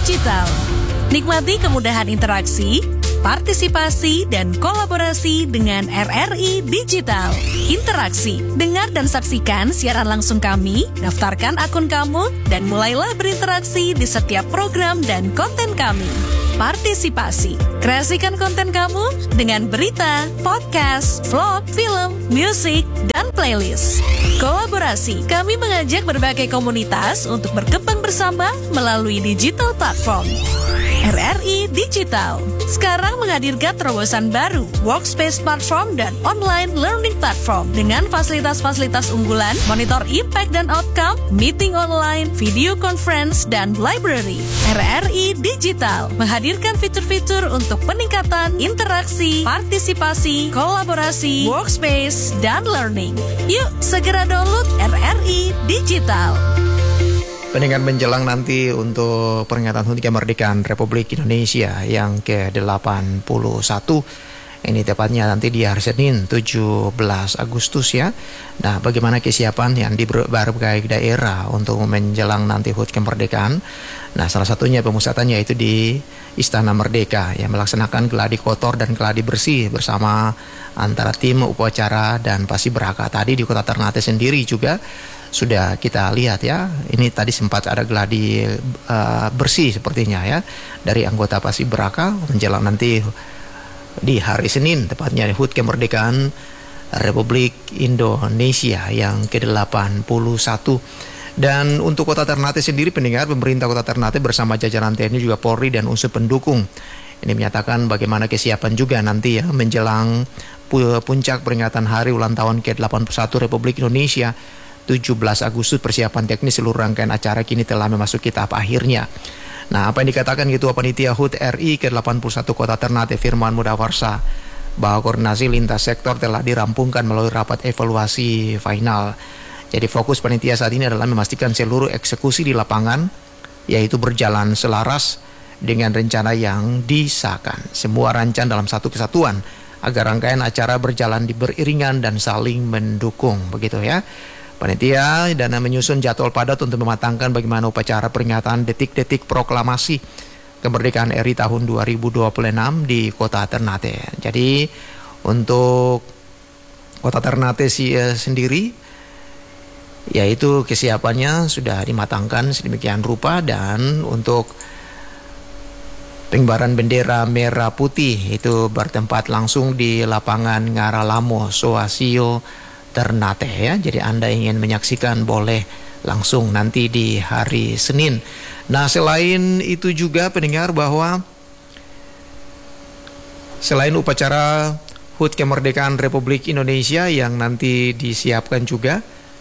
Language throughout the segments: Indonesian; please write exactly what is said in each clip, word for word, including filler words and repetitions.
Digital. Nikmati kemudahan interaksi, partisipasi, dan kolaborasi dengan R R I Digital. Interaksi, dengar dan saksikan siaran langsung kami, daftarkan akun kamu, dan mulailah berinteraksi di setiap program dan konten kami. Partisipasi, kreasikan konten kamu dengan berita, podcast, vlog, film, musik, dan playlist. Kolaborasi, kami mengajak berbagai komunitas untuk berkembang bersama melalui digital platform. R R I Digital sekarang menghadirkan terobosan baru, workspace platform dan online learning platform dengan fasilitas-fasilitas unggulan, monitor impact dan outcome, meeting online, video conference, dan library. R R I Digital menghadirkan fitur-fitur untuk peningkatan interaksi, partisipasi, kolaborasi, workspace, dan learning. Yuk segera download R R I Digital. Pendengar, menjelang nanti untuk peringatan H U T Kemerdekaan Republik Indonesia yang ke delapan puluh satu. Ini tepatnya nanti di hari Senin tujuh belas Agustus ya. Nah, bagaimana kesiapan yang di berbagai daerah untuk menjelang nanti H U T Kemerdekaan? Nah, salah satunya pemusatannya itu di Istana Merdeka yang melaksanakan geladi kotor dan geladi bersih bersama antara tim upacara dan Paskibraka. Tadi di Kota Ternate sendiri juga sudah kita lihat ya, ini tadi sempat ada geladi uh, bersih sepertinya ya dari anggota Paskibraka menjelang nanti di hari Senin tepatnya H U T Kemerdekaan Republik Indonesia yang ke delapan puluh satu. Dan untuk Kota Ternate sendiri, pendengar, pemerintah Kota Ternate bersama jajaran T N I juga Polri dan unsur pendukung ini menyatakan bagaimana kesiapan juga nanti ya menjelang puncak peringatan hari ulang tahun ke delapan puluh satu Republik Indonesia tujuh belas Agustus. Persiapan teknis seluruh rangkaian acara kini telah memasuki tahap akhirnya. Nah, apa yang dikatakan Ketua Panitia H U T R I ke delapan puluh satu Kota Ternate Firman Mudawarsa bahwa koordinasi lintas sektor telah dirampungkan melalui rapat evaluasi final. Jadi fokus panitia saat ini adalah memastikan seluruh eksekusi di lapangan yaitu berjalan selaras dengan rencana yang disahkan. Semua rancang dalam satu kesatuan agar rangkaian acara berjalan beriringan dan saling mendukung, begitu ya. Panitia dan menyusun jadwal padat untuk mematangkan bagaimana upacara peringatan detik-detik proklamasi kemerdekaan R I tahun dua ribu dua puluh enam di Kota Ternate. Jadi untuk Kota Ternate si, eh, sendiri yaitu kesiapannya sudah dimatangkan sedemikian rupa, dan untuk pengibaran bendera merah putih itu bertempat langsung di lapangan Ngaralamo Soasio Ternate ya. Jadi Anda ingin menyaksikan boleh langsung nanti di hari Senin. Nah, selain itu juga pendengar bahwa selain upacara H U T Kemerdekaan Republik Indonesia yang nanti disiapkan juga,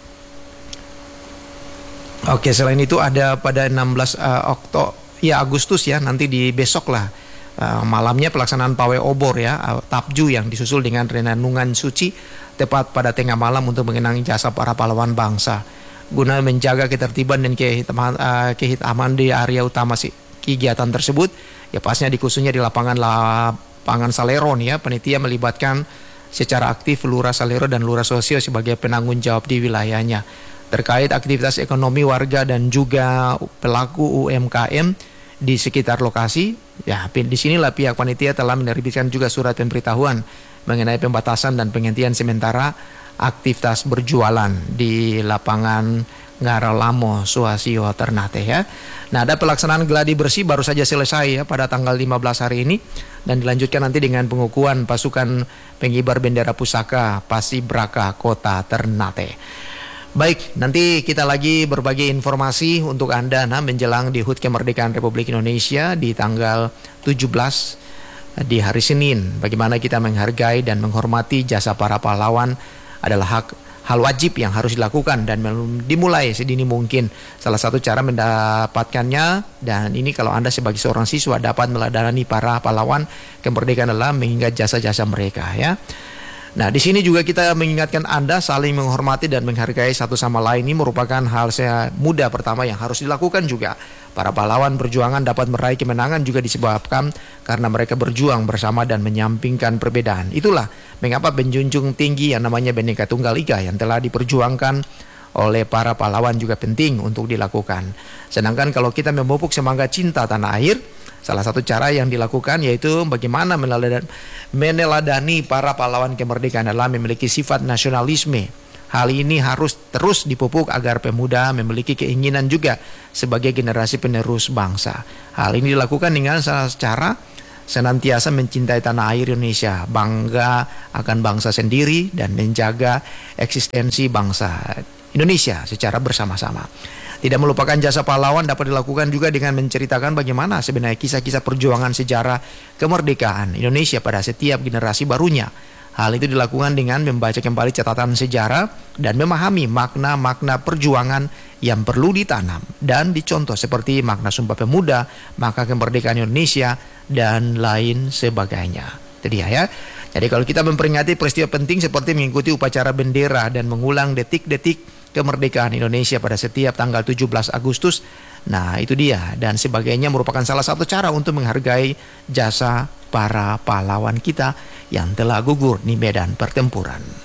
oke, selain itu ada pada enam belas uh, Oktober ya Agustus ya, nanti di besok lah uh, malamnya pelaksanaan pawai obor ya, uh, Tapju yang disusul dengan renungan suci tepat pada tengah malam untuk mengenang jasa para pahlawan bangsa. Guna menjaga ketertiban dan kehitaman, uh, kehitaman di area utama si, kegiatan tersebut, ya pasnya di khususnya di lapangan lapangan Saleron ya, panitia melibatkan secara aktif Lurah Salero dan Lurah Sosio sebagai penanggung jawab di wilayahnya terkait aktivitas ekonomi warga dan juga pelaku U M K M di sekitar lokasi. Ya, di sinilah pihak panitia telah menerbitkan juga surat pemberitahuan mengenai pembatasan dan penghentian sementara aktivitas berjualan di lapangan Ngaralamo Soasio Ternate ya. Nah, ada pelaksanaan geladi bersih baru saja selesai ya pada tanggal lima belas hari ini, dan dilanjutkan nanti dengan pengukuhan pasukan pengibar bendera pusaka Paskibraka Kota Ternate. Baik, nanti kita lagi berbagi informasi untuk Anda nah menjelang di H U T Kemerdekaan Republik Indonesia di tanggal tujuh belas di hari Senin. Bagaimana kita menghargai dan menghormati jasa para pahlawan adalah hak hal wajib yang harus dilakukan dan dimulai sedini mungkin. Salah satu cara mendapatkannya, dan ini kalau Anda sebagai seorang siswa dapat meladani para pahlawan kemerdekaan adalah mengingat jasa-jasa mereka ya. Nah, di sini juga kita mengingatkan Anda saling menghormati dan menghargai satu sama lain. Ini merupakan hal mudah pertama yang harus dilakukan juga. Para pahlawan perjuangan dapat meraih kemenangan juga disebabkan karena mereka berjuang bersama dan menyampingkan perbedaan. Itulah mengapa menjunjung tinggi yang namanya Bhinneka Tunggal Ika yang telah diperjuangkan oleh para pahlawan juga penting untuk dilakukan. Sedangkan kalau kita memupuk semangat cinta tanah air, salah satu cara yang dilakukan yaitu bagaimana meneladani para pahlawan kemerdekaan adalah memiliki sifat nasionalisme. Hal ini harus terus dipupuk agar pemuda memiliki keinginan juga sebagai generasi penerus bangsa. Hal ini dilakukan dengan salah cara senantiasa mencintai tanah air Indonesia, bangga akan bangsa sendiri dan menjaga eksistensi bangsa Indonesia secara bersama-sama. Tidak melupakan jasa pahlawan dapat dilakukan juga dengan menceritakan bagaimana sebenarnya kisah-kisah perjuangan sejarah kemerdekaan Indonesia pada setiap generasi barunya. Hal itu dilakukan dengan membaca kembali catatan sejarah dan memahami makna-makna perjuangan yang perlu ditanam dan dicontoh seperti makna Sumpah Pemuda, makna kemerdekaan Indonesia, dan lain sebagainya. Itu dia ya. Jadi kalau kita memperingati peristiwa penting seperti mengikuti upacara bendera dan mengulang detik-detik kemerdekaan Indonesia pada setiap tanggal tujuh belas Agustus, nah itu dia dan sebagainya merupakan salah satu cara untuk menghargai jasa para pahlawan kita yang telah gugur di medan pertempuran.